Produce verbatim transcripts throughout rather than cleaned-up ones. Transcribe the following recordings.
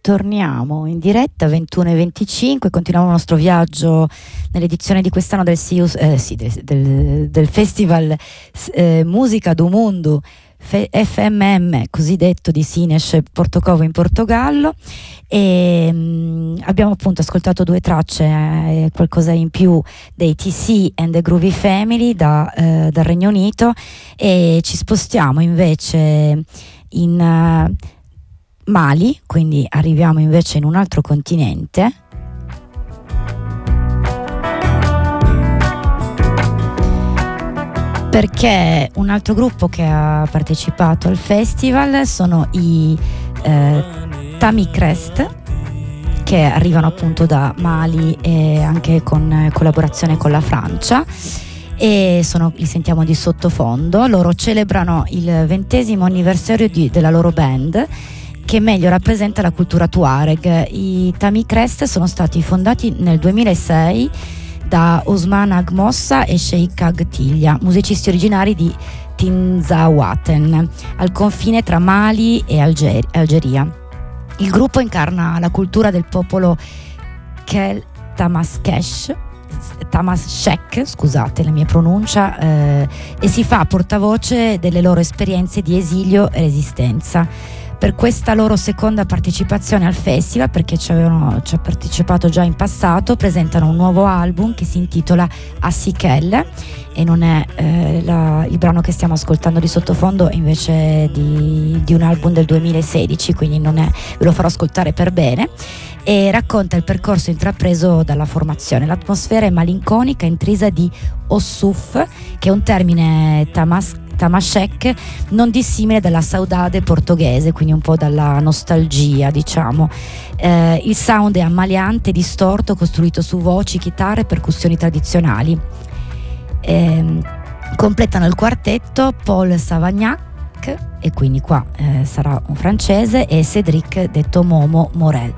Torniamo in diretta ventuno e venticinque, continuiamo il nostro viaggio nell'edizione di quest'anno del, Sius, eh, sì, del, del, del Festival eh, Musica do Mundo F M M, cosiddetto, di Sines Portocovo in Portogallo, e mh, abbiamo appunto ascoltato due tracce, eh, qualcosa in più dei T C and the Groovy Family da, eh, dal Regno Unito, e ci spostiamo invece in uh, Mali, quindi arriviamo invece in un altro continente. Perché un altro gruppo che ha partecipato al festival sono i eh, Tami Crest, che arrivano appunto da Mali e anche con collaborazione con la Francia, e sono, li sentiamo di sottofondo. Loro celebrano il ventesimo anniversario di, della loro band, che meglio rappresenta la cultura Tuareg. I Tami Crest sono stati fondati nel duemilasei da Osman Agmossa e Sheikh Agtiglia, musicisti originari di Tinzaouaten, al confine tra Mali e Alger- Algeria. Il gruppo incarna la cultura del popolo Kel Tamaskesh, Tamashek, scusate la mia pronuncia, eh, e si fa portavoce delle loro esperienze di esilio e resistenza. Per questa loro seconda partecipazione al festival, perché ci avevano ci ha partecipato già in passato, presentano un nuovo album che si intitola Asikel, e non è eh, la, il brano che stiamo ascoltando di sottofondo, invece di, di un album del duemilasedici, quindi non è, ve lo farò ascoltare per bene, e racconta il percorso intrapreso dalla formazione. L'atmosfera è malinconica, intrisa di Ossuf, che è un termine tamas Tamashek non dissimile dalla saudade portoghese, quindi un po' dalla nostalgia, diciamo. Eh, il sound è ammaliante, distorto, costruito su voci, chitarre e percussioni tradizionali. Eh, completano il quartetto Paul Savagnac, e quindi qua eh, sarà un francese, e Cédric detto Momo Morel.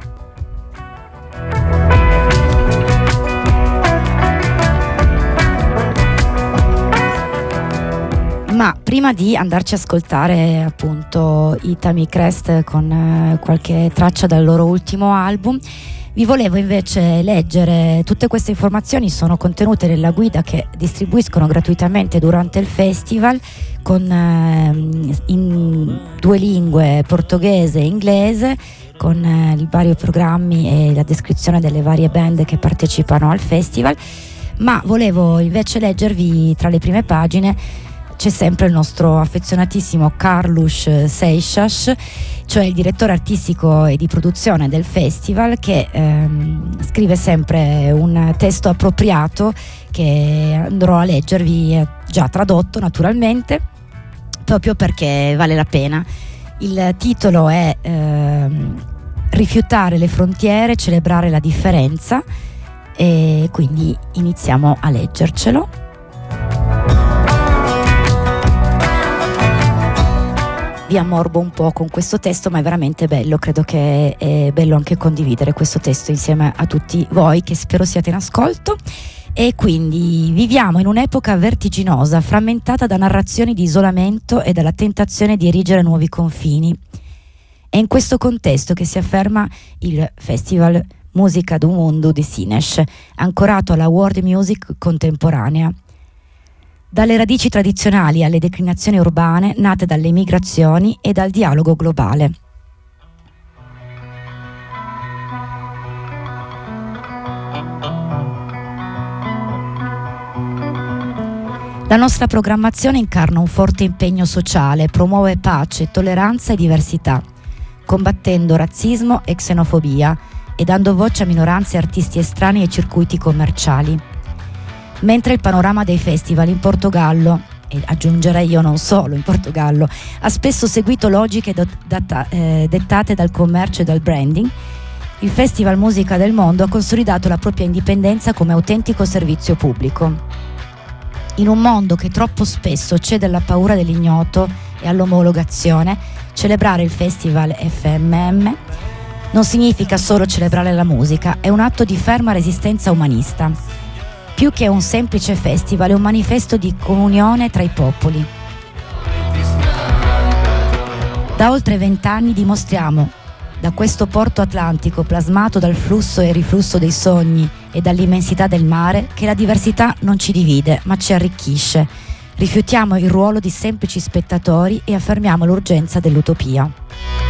Ma prima di andarci a ascoltare appunto i Tami Crest con eh, qualche traccia dal loro ultimo album, vi volevo invece leggere. Tutte queste informazioni sono contenute nella guida che distribuiscono gratuitamente durante il festival, con eh, in due lingue, portoghese e inglese, con eh, i vari programmi e la descrizione delle varie band che partecipano al festival. Ma volevo invece leggervi, tra le prime pagine c'è sempre il nostro affezionatissimo Carlos Seixas, cioè il direttore artistico e di produzione del festival, che ehm, scrive sempre un testo appropriato che andrò a leggervi, già tradotto naturalmente, proprio perché vale la pena. Il titolo è ehm, Rifiutare le frontiere, celebrare la differenza, e quindi iniziamo a leggercelo. Vi ammorbo un po' con questo testo, ma è veramente bello. Credo che è bello anche condividere questo testo insieme a tutti voi, che spero siate in ascolto. E quindi viviamo in un'epoca vertiginosa, frammentata da narrazioni di isolamento e dalla tentazione di erigere nuovi confini. È in questo contesto che si afferma il Festival Musica do Mundo di Sines, ancorato alla world music contemporanea. Dalle radici tradizionali alle declinazioni urbane nate dalle migrazioni e dal dialogo globale. La nostra programmazione incarna un forte impegno sociale, promuove pace, tolleranza e diversità, combattendo razzismo e xenofobia e dando voce a minoranze e artisti estranei ai circuiti commerciali. Mentre il panorama dei festival in Portogallo, e aggiungerei io non solo in Portogallo, ha spesso seguito logiche data, eh, dettate dal commercio e dal branding, il Festival Musica del Mondo ha consolidato la propria indipendenza come autentico servizio pubblico. In un mondo che troppo spesso cede alla paura dell'ignoto e all'omologazione, celebrare il Festival F M M non significa solo celebrare la musica, è un atto di ferma resistenza umanista. Più che un semplice festival, è un manifesto di comunione tra i popoli. Da oltre vent'anni dimostriamo Da questo porto atlantico plasmato dal flusso e riflusso dei sogni e dall'immensità del mare, che la diversità non ci divide ma ci arricchisce. Rifiutiamo il ruolo di semplici spettatori e affermiamo l'urgenza dell'utopia.